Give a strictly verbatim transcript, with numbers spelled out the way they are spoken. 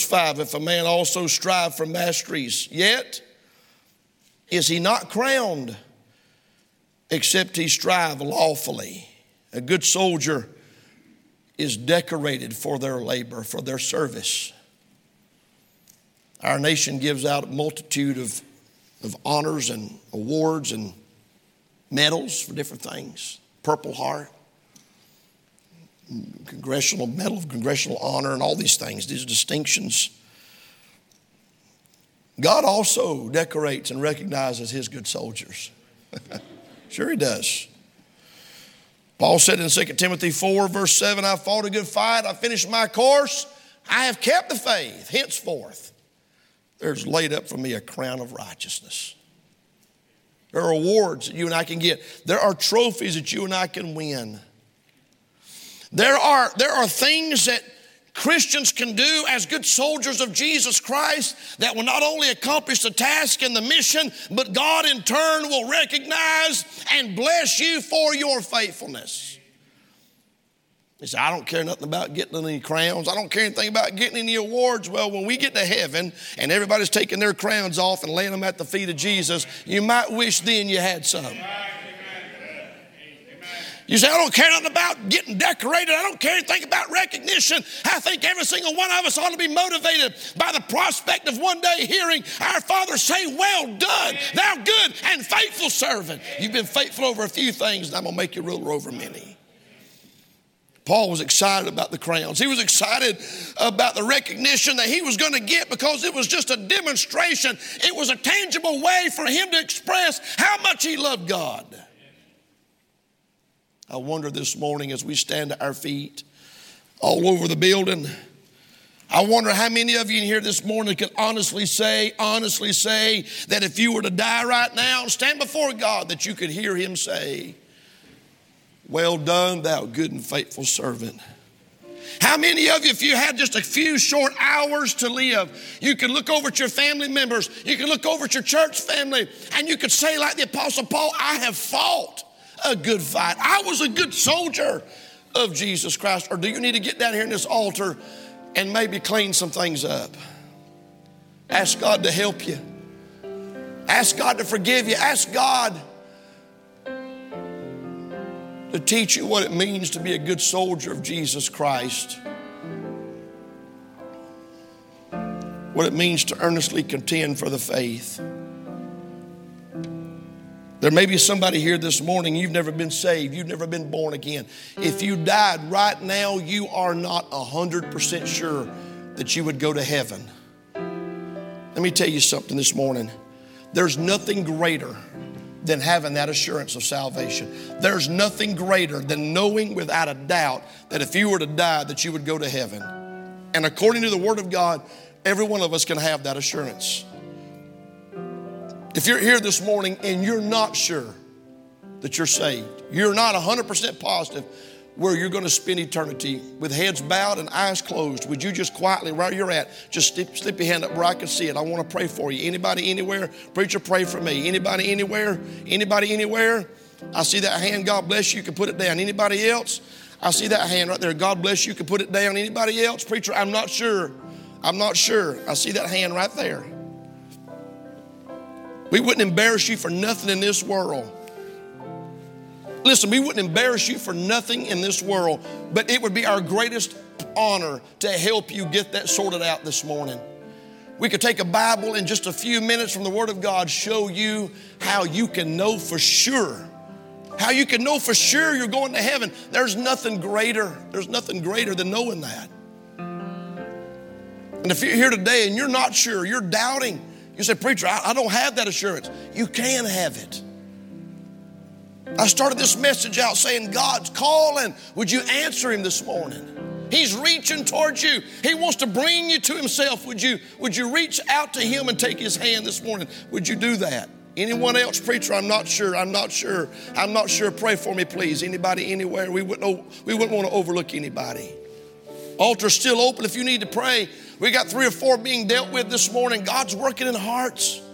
five, if a man also strive for masteries, yet is he not crowned, except he strive lawfully. A good soldier is decorated for their labor, for their service. Our nation gives out a multitude of, of honors and awards and medals for different things. Purple Heart, Congressional Medal of Congressional Honor, and all these things, these distinctions. God also decorates and recognizes his good soldiers. Sure he does. Paul said in Second Timothy four, verse seven, I fought a good fight, I finished my course, I have kept the faith. Henceforth, there's laid up for me a crown of righteousness. There are awards that you and I can get. There are trophies that you and I can win. There are, there are things that Christians can do as good soldiers of Jesus Christ that will not only accomplish the task and the mission, but God in turn will recognize and bless you for your faithfulness. He said, I don't care nothing about getting any crowns. I don't care anything about getting any awards. Well, when we get to heaven and everybody's taking their crowns off and laying them at the feet of Jesus, you might wish then you had some. You say, I don't care nothing about getting decorated. I don't care anything about recognition. I think every single one of us ought to be motivated by the prospect of one day hearing our Father say, well done, thou good and faithful servant. You've been faithful over a few things, and I'm going to make you ruler over many. Paul was excited about the crowns. He was excited about the recognition that he was going to get because it was just a demonstration. It was a tangible way for him to express how much he loved God. I wonder this morning as we stand at our feet all over the building, I wonder how many of you in here this morning could honestly say, honestly say that if you were to die right now and stand before God, that you could hear him say, well done, thou good and faithful servant. How many of you, if you had just a few short hours to live, you could look over at your family members, you could look over at your church family, and you could say like the Apostle Paul, I have fought a good fight. I was a good soldier of Jesus Christ. Or do you need to get down here in this altar and maybe clean some things up? Ask God to help you. Ask God to forgive you. Ask God to teach you what it means to be a good soldier of Jesus Christ. What it means to earnestly contend for the faith. There may be somebody here this morning, you've never been saved, you've never been born again. If you died right now, you are not one hundred percent sure that you would go to heaven. Let me tell you something this morning. There's nothing greater than having that assurance of salvation. There's nothing greater than knowing without a doubt that if you were to die, that you would go to heaven. And according to the Word of God, every one of us can have that assurance. If you're here this morning and you're not sure that you're saved, you're not one hundred percent positive where you're going to spend eternity with heads bowed and eyes closed, would you just quietly, where you're at, just slip, slip your hand up where I can see it. I want to pray for you. Anybody, anywhere? Preacher, pray for me. Anybody, anywhere? Anybody, anywhere? I see that hand. God bless you. You can put it down. Anybody else? I see that hand right there. God bless you. You can put it down. Anybody else? Preacher, I'm not sure. I'm not sure. I see that hand right there. We wouldn't embarrass you for nothing in this world. Listen, we wouldn't embarrass you for nothing in this world, but it would be our greatest honor to help you get that sorted out this morning. We could take a Bible in just a few minutes from the Word of God, show you how you can know for sure, how you can know for sure you're going to heaven. There's nothing greater. There's nothing greater than knowing that. And if you're here today and you're not sure, you're doubting, you say, preacher, I, I don't have that assurance. You can have it. I started this message out saying, God's calling. Would you answer him this morning? He's reaching towards you. He wants to bring you to himself. Would you, would you reach out to him and take his hand this morning? Would you do that? Anyone else, preacher? I'm not sure. I'm not sure. I'm not sure. Pray for me, please. Anybody, anywhere? We wouldn't, we wouldn't want to overlook anybody. Altar's still open if you need to pray. We got three or four being dealt with this morning. God's working in hearts.